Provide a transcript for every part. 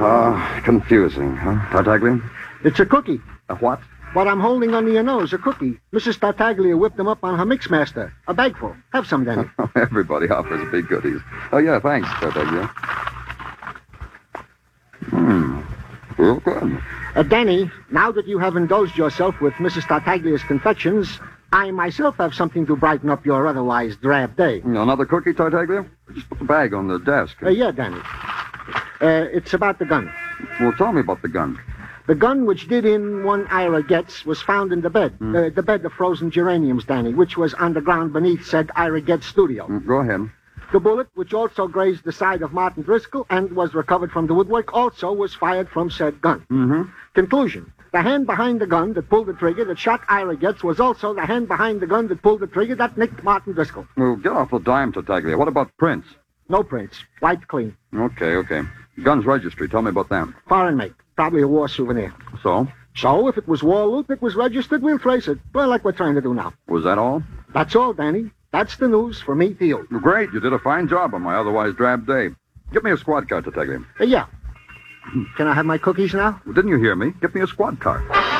Confusing, huh, Tartaglia? It's a cookie. A what? What I'm holding under your nose, a cookie. Mrs. Tartaglia whipped them up on her Mixmaster. A bagful. Have some, Danny. Everybody offers big goodies. Oh, yeah, thanks, Tartaglia. Real good. Danny, now that you have indulged yourself with Mrs. Tartaglia's confections, I myself have something to brighten up your otherwise drab day. Another cookie, Tartaglia? Just put the bag on the desk. Yeah, Danny. It's about the gun. Well, tell me about the gun. The gun which did in one Ira Getz was found in the bed. The bed of frozen geraniums, Danny, which was underground beneath said Ira Getz studio. Go ahead. The bullet, which also grazed the side of Martin Driscoll and was recovered from the woodwork, also was fired from said gun. Conclusion. The hand behind the gun that pulled the trigger that shot Ira Getz was also the hand behind the gun that pulled the trigger that nicked Martin Driscoll. Well, get off the dime, Tartaglia. What about prints? No prints. White clean. Okay. Gun's registry. Tell me about that. Foreign make. Probably a war souvenir. So? So, if it was war loot that was registered, we'll trace it. Well, like we're trying to do now. Was that all? That's all, Danny. That's the news from me to you. Great. You did a fine job on my otherwise drab day. Get me a squad car, Tartaglia. Yeah. Can I have my cookies now? Well, didn't you hear me? Get me a squad car.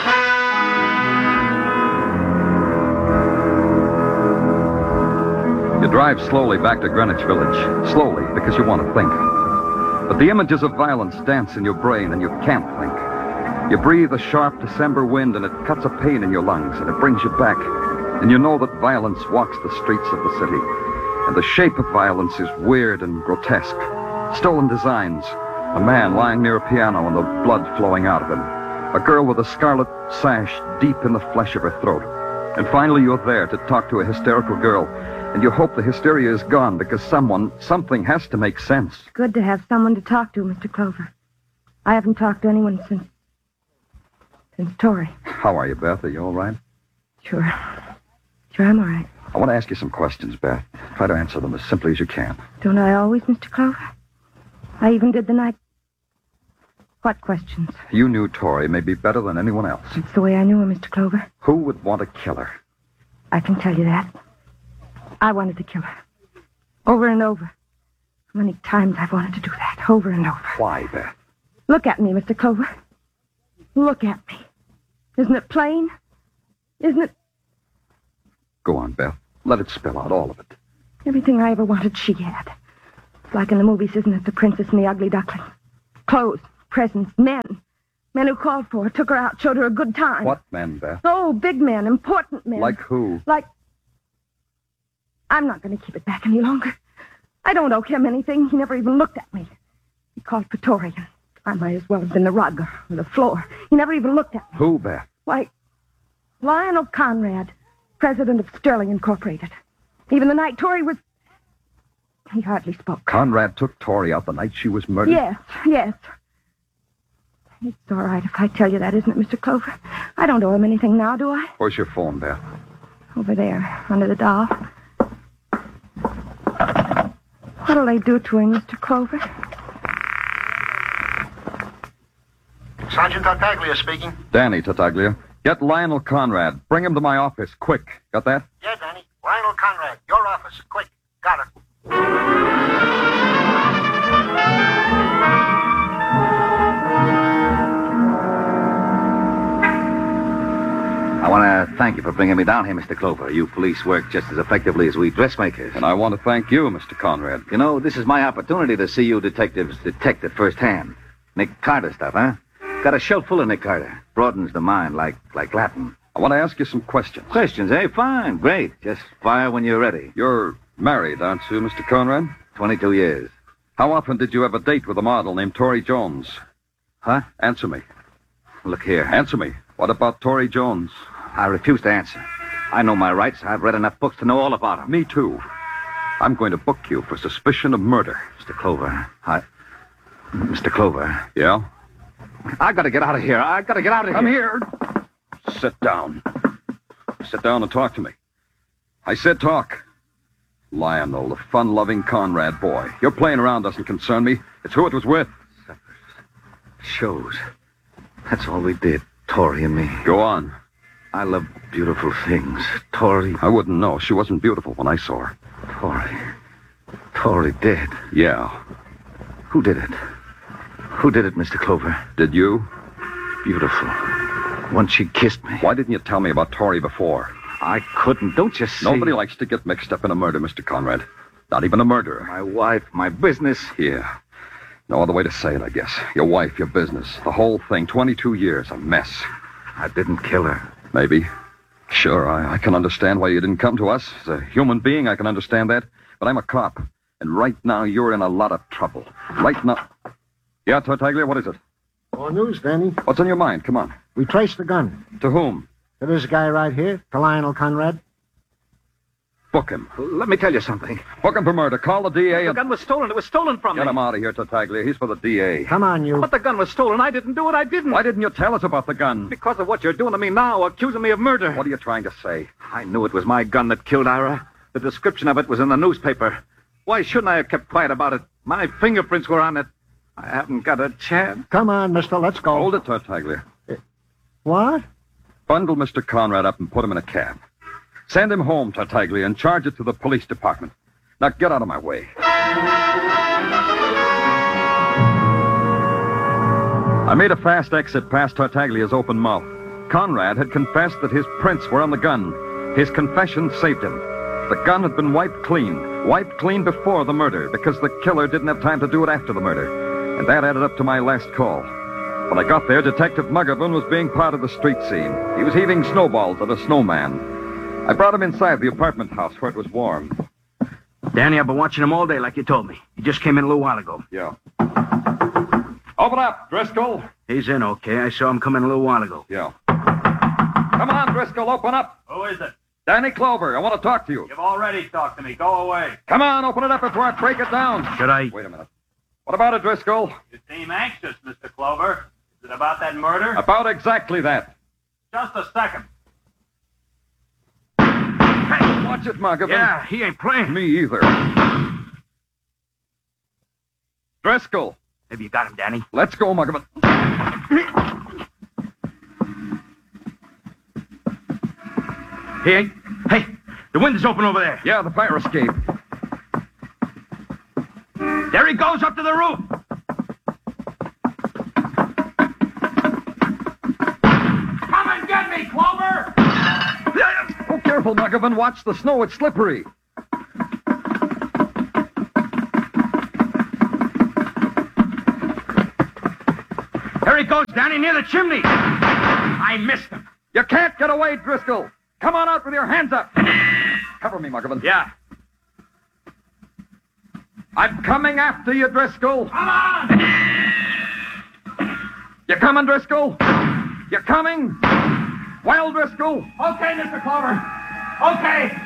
You drive slowly back to Greenwich Village. Slowly, because you want to think. But the images of violence dance in your brain, and you can't think. You breathe a sharp December wind, and it cuts a pain in your lungs, and it brings you back. And you know that violence walks the streets of the city. And the shape of violence is weird and grotesque. Stolen designs. A man lying near a piano and the blood flowing out of him. A girl with a scarlet sash deep in the flesh of her throat. And finally you're there to talk to a hysterical girl. And you hope the hysteria is gone because something has to make sense. It's good to have someone to talk to, Mr. Clover. I haven't talked to anyone since Tori. How are you, Beth? Are you all right? Sure, I'm all right. I want to ask you some questions, Beth. Try to answer them as simply as you can. Don't I always, Mr. Clover? I even did the night... What questions? You knew Tori maybe better than anyone else. It's the way I knew her, Mr. Clover. Who would want to kill her? I can tell you that. I wanted to kill her. Over and over. How many times I've wanted to do that, over and over. Why, Beth? Look at me, Mr. Clover. Look at me. Isn't it plain? Isn't it... Go on, Beth. Let it spill out, all of it. Everything I ever wanted, she had. It's like in the movies, isn't it? The Princess and the Ugly Duckling. Clothes, presents, men. Men who called for her, took her out, showed her a good time. What men, Beth? Oh, big men, important men. Like who? Like... I'm not going to keep it back any longer. I don't owe him anything. He never even looked at me. He called for Tori, and I might as well have been the rug or the floor. He never even looked at me. Who, Beth? Why, Lionel Conrad, president of Sterling Incorporated. Even the night Tori was... He hardly spoke. Conrad took Tori out the night she was murdered? Yes. It's all right if I tell you that, isn't it, Mr. Clover? I don't owe him anything now, do I? Where's your phone, Beth? Over there, under the doll. What'll they do to him, Mr. Clover? Sergeant Tartaglia speaking. Danny Tartaglia. Get Lionel Conrad. Bring him to my office, quick. Got that? Yeah, Danny. Lionel Conrad, your office. Quick. Got it. I want to thank you for bringing me down here, Mr. Clover. You police work just as effectively as we dressmakers. And I want to thank you, Mr. Conrad. You know, this is my opportunity to see you detectives detect it firsthand. Nick Carter stuff, huh? Got a shelf full of Nick Carter. Broadens the mind like Latin. I want to ask you some questions. Questions, eh? Fine. Great. Just fire when you're ready. You're married, aren't you, Mr. Conrad? 22 years. How often did you have a date with a model named Tori Jones? Huh? Answer me. Look here. Answer me. What about Tori Jones? I refuse to answer. I know my rights. I've read enough books to know all about them. Me too. I'm going to book you for suspicion of murder. Mr. Clover, Mr. Clover. Yeah? I gotta get out of here. Come here. Sit down. Sit down and talk to me. I said talk. Lionel, the fun-loving Conrad boy. Your playing around doesn't concern me. It's who it was with. Shows. That's all we did, Tori and me. Go on. I love beautiful things. Tori... I wouldn't know. She wasn't beautiful when I saw her. Tori dead. Yeah. Who did it? Who did it, Mr. Clover? Did you? Beautiful. Once she kissed me. Why didn't you tell me about Tori before? I couldn't. Don't you see? Nobody likes to get mixed up in a murder, Mr. Conrad. Not even a murderer. My wife, my business. Yeah. No other way to say it, I guess. Your wife, your business, the whole thing. 22 years, a mess. I didn't kill her. Maybe. Sure, I can understand why you didn't come to us. As a human being, I can understand that. But I'm a cop. And right now, you're in a lot of trouble. Right now... Yeah, Tartaglia, what is it? More news, Danny. What's on your mind? Come on. We traced the gun. To whom? To this guy right here, to Lionel Conrad. Book him. Let me tell you something. Book him for murder. Call the DA The and... gun was stolen. It was stolen from Get me. him out of here, Tartaglia. He's for the DA. Come on, you. But the gun was stolen. I didn't do it. I didn't. Why didn't you tell us about the gun? Because of what you're doing to me now, accusing me of murder. What are you trying to say? I knew it was my gun that killed Ira. The description of it was in the newspaper. Why shouldn't I have kept quiet about it? My fingerprints were on it. I haven't got a chance. Come on, mister, let's go. Hold it, Tartaglia. What? Bundle Mr. Conrad up and put him in a cab. Send him home, Tartaglia, and charge it to the police department. Now get out of my way. I made a fast exit past Tartaglia's open mouth. Conrad had confessed that his prints were on the gun. His confession saved him. The gun had been wiped clean before the murder, because the killer didn't have time to do it after the murder. And that added up to my last call. When I got there, Detective Muggavan was being part of the street scene. He was heaving snowballs at a snowman. I brought him inside the apartment house where it was warm. Danny, I've been watching him all day like you told me. He just came in a little while ago. Yeah. Open up, Driscoll. He's in, okay. I saw him come in a little while ago. Yeah. Come on, Driscoll, open up. Who is it? Danny Clover, I want to talk to you. You've already talked to me. Go away. Come on, open it up before I break it down. Should I? Wait a minute. What about it, Driscoll? You seem anxious, Mr. Clover. Is it about that murder? About exactly that. Just a second. Hey, watch it, Muggavan. Yeah, he ain't playing. Me either. Driscoll, Maybe you got him, Danny. let's go, Muggavan. He ain't. Hey, the window's open over there. Yeah, the fire escape. There he goes up to the roof. Come and get me, Clover! Oh, careful, Muggavan. Watch the snow. It's slippery. There he goes, Danny, near the chimney. I missed him. You can't get away, Driscoll. Come on out with your hands up. Cover me, Muggavan. Yeah. I'm coming after you, Driscoll. Come on! You coming, Driscoll? You coming? Well, Driscoll? Okay, Mr. Clover. Okay.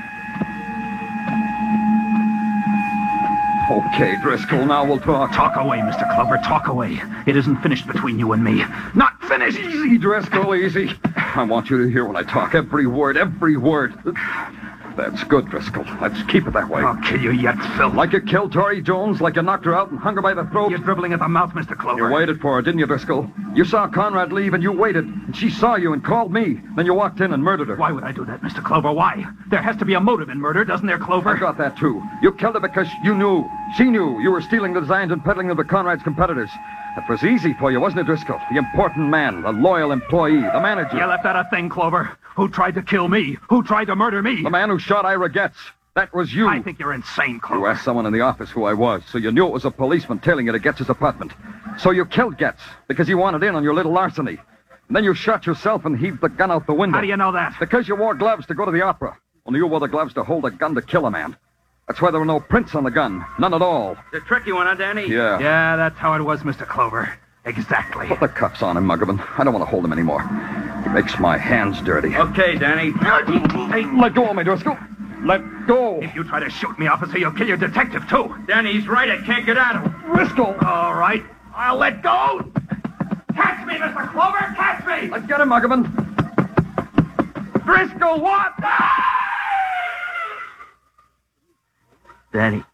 Okay, Driscoll, now we'll talk. Talk away, Mr. Clover. Talk away. It isn't finished between you and me. Not finished. Easy, Driscoll, easy. I want you to hear when I talk. Every word, every word. That's good, Driscoll. Let's keep it that way. I'll kill you yet, Phil. Like you killed Tori Jones, like you knocked her out and hung her by the throat. You're dribbling at the mouth, Mr. Clover. You waited for her, didn't you, Driscoll? You saw Conrad leave and you waited. And she saw you and called me. Then you walked in and murdered her. Why would I do that, Mr. Clover? Why? There has to be a motive in murder, doesn't there, Clover? I got that, too. You killed her because you knew. She knew you were stealing the designs and peddling them to Conrad's competitors. That was easy for you, wasn't it, Driscoll? The important man, the loyal employee, the manager. You left out a thing, Clover. Who tried to kill me? Who tried to murder me? The man who shot Ira Getz. That was you. I think you're insane, Clover. You asked someone in the office who I was, so you knew it was a policeman tailing you to Getz's apartment. So you killed Getz because he wanted in on your little larceny. And then you shot yourself and heaved the gun out the window. How do you know that? Because you wore gloves to go to the opera. Only you wore the gloves to hold a gun to kill a man. That's why there were no prints on the gun. None at all. The tricky one, huh, Danny? Yeah. Yeah, that's how it was, Mr. Clover. Exactly. Put the cuffs on him, Muggavan. I don't want to hold him anymore. He makes my hands dirty. Okay, Danny. Hey, let go of me, Driscoll. Let go. If you try to shoot me, officer, you'll kill your detective, too. Danny's right. I can't get at him. Driscoll. All right. I'll let go. Catch me, Mr. Clover! Catch me! Let's get him, Muggavan. Driscoll, what? Danny,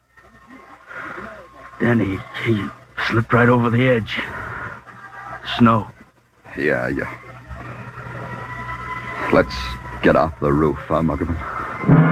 he slipped right over the edge. Snow. Yeah. Let's get off the roof, Muggavan.